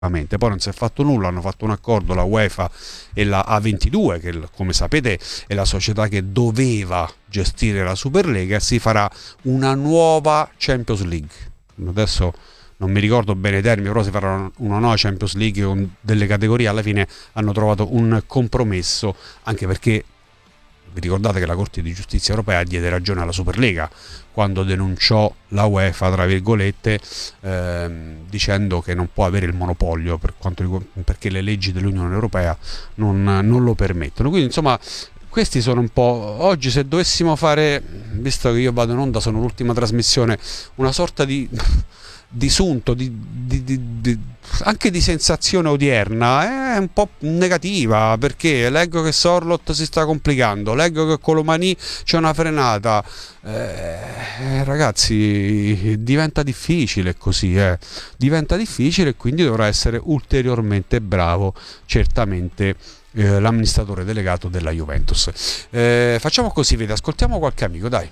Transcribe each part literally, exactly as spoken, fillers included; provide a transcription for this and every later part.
Poi non si è fatto nulla, hanno fatto un accordo la UEFA e la A ventidue, che come sapete è la società che doveva gestire la Superlega, e si farà una nuova Champions League. Adesso non mi ricordo bene i termini, però si farà una nuova Champions League con delle categorie. Alla fine hanno trovato un compromesso, anche perché vi ricordate che la Corte di Giustizia Europea diede ragione alla Superlega quando denunciò la UEFA, tra virgolette, ehm, dicendo che non può avere il monopolio per quanto, perché le leggi dell'Unione Europea non, non lo permettono. Quindi insomma questi sono un po', oggi se dovessimo fare, visto che io vado in onda, sono l'ultima trasmissione, una sorta di di sunto, di, di, di, di, anche di sensazione odierna, è un po' negativa, perché leggo che Sorlot si sta complicando, leggo che Colomani c'è una frenata, eh, ragazzi, diventa difficile così, eh. diventa difficile, e quindi dovrà essere ulteriormente bravo certamente eh, l'amministratore delegato della Juventus. Eh, facciamo così, vedi, ascoltiamo qualche amico, dai.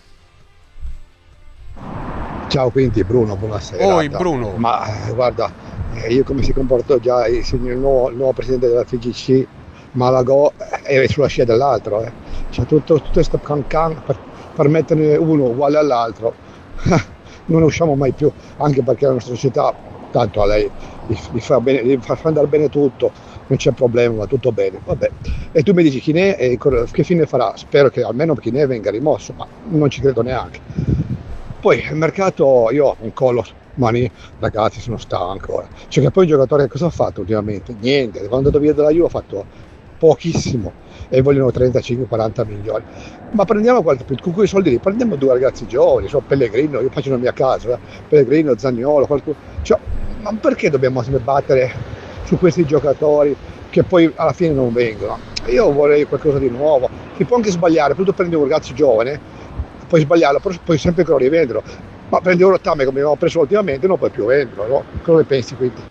Ciao, quindi Bruno, buonasera. Oi Bruno. Ma eh, guarda, eh, io come si comportò già il, signor- il nuovo, il nuovo presidente della F G C, Malagò, eh, è sulla scia dell'altro. Eh. C'è tutto, tutto questo cancan per, per metterne uno uguale all'altro. Non ne usciamo mai più, anche perché la nostra società, tanto a lei gli, gli fa, bene, gli fa andare bene tutto, non c'è problema, va tutto bene. Vabbè. E tu mi dici Chinè, eh, che fine farà? Spero che almeno Chinè venga rimosso, ma non ci credo neanche. Poi il mercato, io un collo, mani, ragazzi, sono stanco ora. Cioè che poi il giocatore cosa ha fatto ultimamente? Niente, quando è andato via dalla Juve ha fatto pochissimo e vogliono trentacinque quaranta milioni. Ma prendiamo qualche, con quei soldi lì, prendiamo due ragazzi giovani, so, Pellegrino, io faccio la mia casa, eh, Pellegrino, Zaniolo, qualcuno. Cioè, ma perché dobbiamo sempre battere su questi giocatori che poi alla fine non vengono? Io vorrei qualcosa di nuovo, si può anche sbagliare, però tu prendi un ragazzo giovane, puoi sbagliarlo, però puoi sempre ancora rivenderlo. Ma prendi un rottame come abbiamo preso ultimamente, non puoi più venderlo, no? Cosa ne pensi quindi?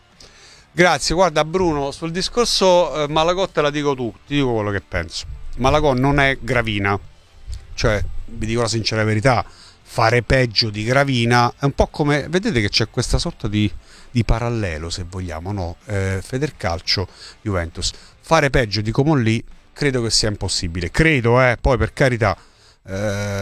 Grazie, guarda Bruno, sul discorso eh, Malagò te la dico tu, ti dico quello che penso. Malagò non è Gravina, cioè vi dico la sincera verità, fare peggio di Gravina è un po' come, vedete che c'è questa sorta di, di parallelo, se vogliamo, no? Eh, Federcalcio, Juventus, fare peggio di Comolli credo che sia impossibile, credo, eh, poi per carità. Eh,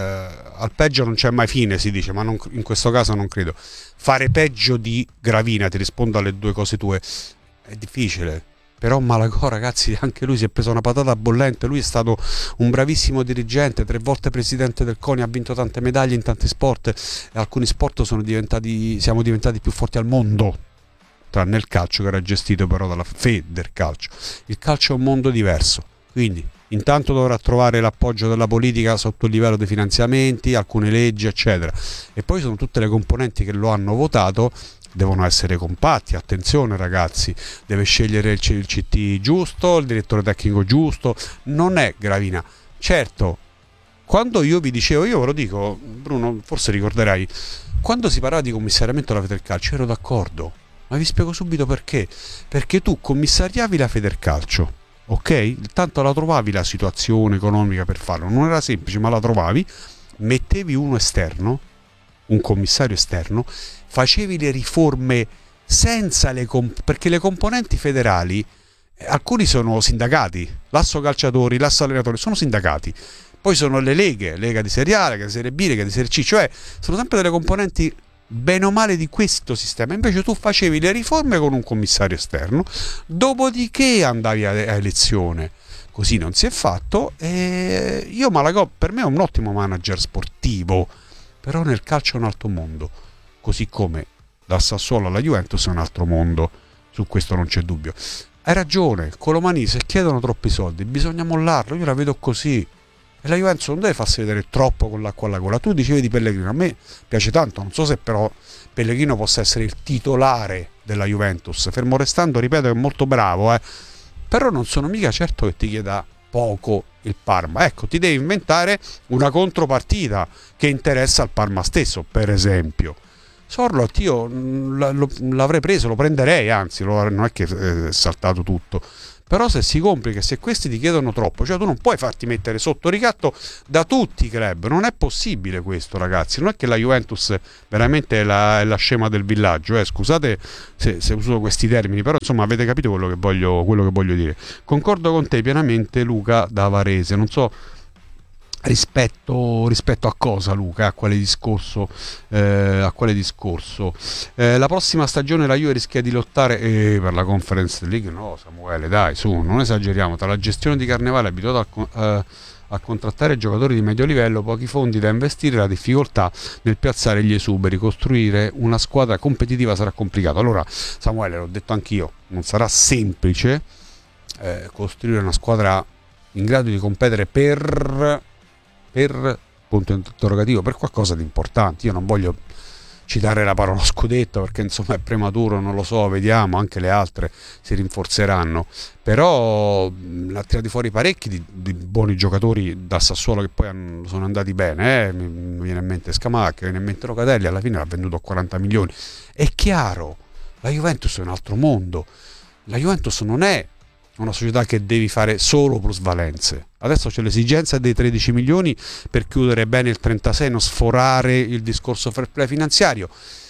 al peggio non c'è mai fine, si dice, ma non, in questo caso non credo. Fare peggio di Gravina, ti rispondo alle due cose tue, è difficile. Però Malagò, ragazzi, anche lui si è preso una patata bollente. Lui è stato un bravissimo dirigente, tre volte presidente del CONI, ha vinto tante medaglie in tanti sport, e alcuni sport sono diventati, siamo diventati più forti al mondo, tranne il calcio, che era gestito però dalla Federcalcio. Il calcio è un mondo diverso, quindi intanto dovrà trovare l'appoggio della politica sotto il livello dei finanziamenti, alcune leggi, eccetera. E poi sono tutte le componenti che lo hanno votato, devono essere compatti. Attenzione ragazzi, deve scegliere il C T giusto, il direttore tecnico giusto. Non è Gravina. Certo, quando io vi dicevo, io ve lo dico, Bruno, forse ricorderai, quando si parlava di commissariamento della Federcalcio ero d'accordo, ma vi spiego subito perché. Perché tu commissariavi la Federcalcio, ok? Tanto la trovavi la situazione economica per farlo, non era semplice, ma la trovavi, mettevi uno esterno, un commissario esterno, facevi le riforme senza le comp- perché le componenti federali, eh, alcuni sono sindacati, l'asso calciatori, l'asso allenatori, sono sindacati, poi sono le leghe, Lega di Serie A, Lega di Serie B, Lega di Serie C, cioè sono sempre delle componenti bene o male di questo sistema. Invece tu facevi le riforme con un commissario esterno, dopodiché andavi a, a elezione. Così non si è fatto, e io Malagò per me è un ottimo manager sportivo, però nel calcio è un altro mondo, così come da Sassuolo alla Juventus è un altro mondo, su questo non c'è dubbio. Hai ragione, Colomani, se chiedono troppi soldi bisogna mollarlo, io la vedo così. E la Juventus non deve farsi vedere troppo con l'acqua alla gola. Tu dicevi di Pellegrino, a me piace tanto, non so se però Pellegrino possa essere il titolare della Juventus, fermo restando, ripeto, è molto bravo, eh. Però non sono mica certo che ti chieda poco il Parma. Ecco, ti devi inventare una contropartita che interessa al Parma stesso, per esempio. Sorloth io l'avrei preso, lo prenderei, anzi lo, non è che è saltato tutto, però se si complica, se questi ti chiedono troppo, cioè tu non puoi farti mettere sotto ricatto da tutti i club, non è possibile questo, ragazzi. Non è che la Juventus veramente è la, è la scema del villaggio, eh. Scusate se, se uso questi termini, però insomma avete capito quello che voglio, quello che voglio dire. Concordo con te pienamente, Luca da Varese. Non so rispetto, rispetto a cosa, Luca, a quale discorso, eh, a quale discorso. Eh, la prossima stagione la Juve rischia di lottare eh, per la Conference League. No, Samuele, dai, su, non esageriamo. Tra la gestione di Carnevale abituata a, eh, a contrattare giocatori di medio livello, pochi fondi da investire, la difficoltà nel piazzare gli esuberi, costruire una squadra competitiva sarà complicato. Allora, Samuele, l'ho detto anch'io, non sarà semplice eh, costruire una squadra in grado di competere per per punto interrogativo, per qualcosa di importante. Io non voglio citare la parola scudetto perché insomma è prematuro, non lo so, vediamo, anche le altre si rinforzeranno, però l'ha tirati fuori parecchi di, di buoni giocatori da Sassuolo che poi hanno, sono andati bene, eh? mi, mi viene in mente Scamacca, mi viene in mente Locatelli, alla fine l'ha venduto a quaranta milioni. È chiaro, la Juventus è un altro mondo, la Juventus non è una società che devi fare solo plusvalenze. Adesso c'è l'esigenza dei tredici milioni per chiudere bene il trentasei, non sforare il discorso fair play finanziario.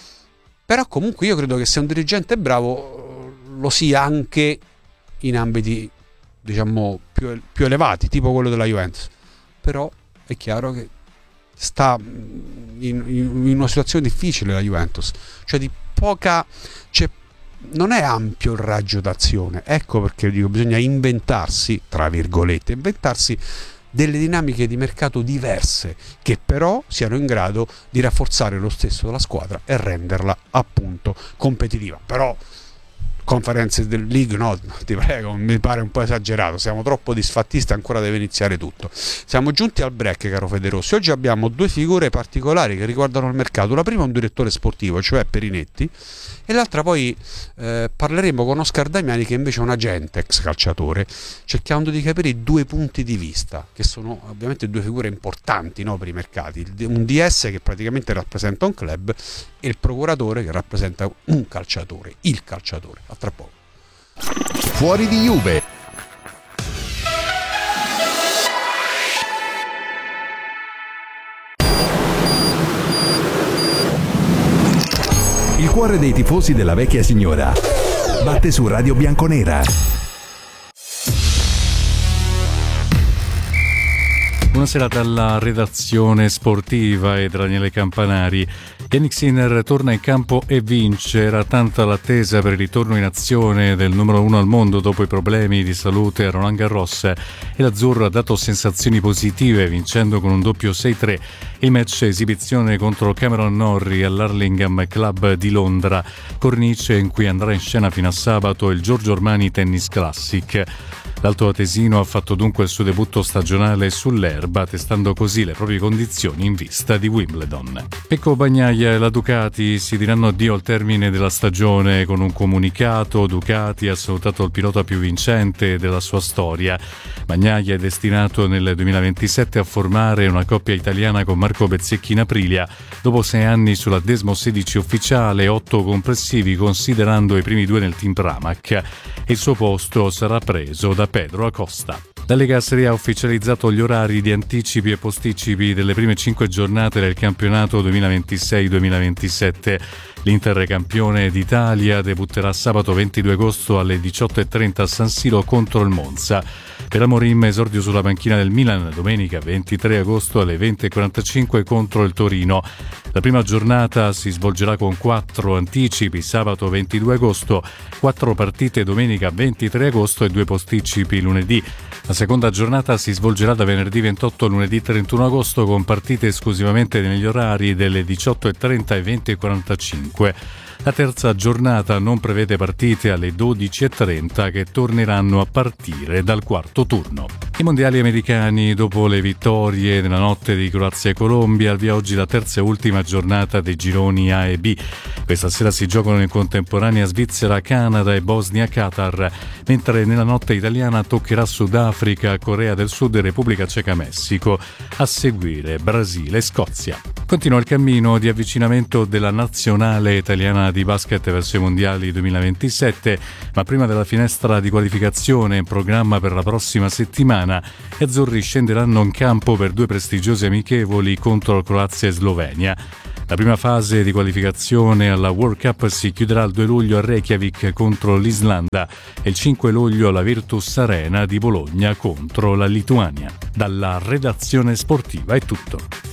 Però comunque io credo che se un dirigente è bravo lo sia anche in ambiti, diciamo, più, più elevati, tipo quello della Juventus. Però è chiaro che sta in, in una situazione difficile la Juventus, cioè di poca... c'è non è ampio il raggio d'azione. Ecco perché dico bisogna inventarsi, tra virgolette, inventarsi delle dinamiche di mercato diverse che però siano in grado di rafforzare lo stesso la squadra e renderla appunto competitiva. Però Conference del League no, ti prego, mi pare un po' esagerato, siamo troppo disfattisti, ancora deve iniziare tutto. Siamo giunti al break, caro Federossi. Oggi abbiamo due figure particolari che riguardano il mercato. La prima è un direttore sportivo, cioè Perinetti, e l'altra poi eh, parleremo con Oscar Damiani, che invece è un agente ex calciatore, cercando di capire i due punti di vista, che sono ovviamente due figure importanti, no, per i mercati. Un D S che praticamente rappresenta un club e il procuratore che rappresenta un calciatore, il calciatore. A tra poco. Fuori di Juve. Il cuore dei tifosi della vecchia signora batte su Radio Bianconera. Buonasera dalla redazione sportiva e da Daniele Campanari. Yannick Sinner torna in campo e vince. Era tanta l'attesa per il ritorno in azione del numero uno al mondo dopo i problemi di salute a Roland Garros, e l'azzurro ha dato sensazioni positive vincendo con un doppio sei tre il match esibizione contro Cameron Norrie all'Arlingham Club di Londra, cornice in cui andrà in scena fino a sabato il Giorgio Armani Tennis Classic. L'Alto Atesino ha fatto dunque il suo debutto stagionale sull'erba, testando così le proprie condizioni in vista di Wimbledon. Pecco Bagnaia e la Ducati si diranno addio al termine della stagione. Con un comunicato, Ducati ha salutato il pilota più vincente della sua storia. Bagnaia è destinato nel duemilaventisette a formare una coppia italiana con Marco Bezzecchi in Aprilia, dopo sei anni sulla Desmo sedici ufficiale e otto complessivi considerando i primi due nel team Pramac. Il suo posto sarà preso da Pedro Acosta. La Lega Serie A ha ufficializzato gli orari di anticipi e posticipi delle prime cinque giornate del campionato duemilaventisei duemilaventisette. L'Inter, campione d'Italia, debutterà sabato ventidue agosto alle diciotto e trenta a San Siro contro il Monza. Per Amorim, esordio sulla panchina del Milan domenica ventitré agosto alle venti e quarantacinque contro il Torino. La prima giornata si svolgerà con quattro anticipi sabato ventidue agosto, quattro partite domenica ventitré agosto e due posticipi lunedì. La seconda giornata si svolgerà da venerdì ventotto a lunedì trentuno agosto con partite esclusivamente negli orari delle diciotto e trenta e venti e quarantacinque. La terza giornata non prevede partite alle dodici e trenta che torneranno a partire dal quarto turno. I mondiali americani, dopo le vittorie nella notte di Croazia e Colombia, al via oggi la terza e ultima giornata dei gironi A e B. Questa sera si giocano in contemporanea Svizzera, Canada e Bosnia-Qatar, mentre nella notte italiana toccherà Sudafrica, Corea del Sud e Repubblica Ceca, Messico, a seguire Brasile e Scozia. Continua il cammino di avvicinamento della nazionale italiana di basket verso i mondiali duemilaventisette, ma prima della finestra di qualificazione in programma per la prossima settimana, gli azzurri scenderanno in campo per due prestigiose amichevoli contro Croazia e Slovenia. La prima fase di qualificazione alla World Cup si chiuderà il due luglio a Reykjavik contro l'Islanda e il cinque luglio alla Virtus Arena di Bologna contro la Lituania. Dalla redazione sportiva è tutto.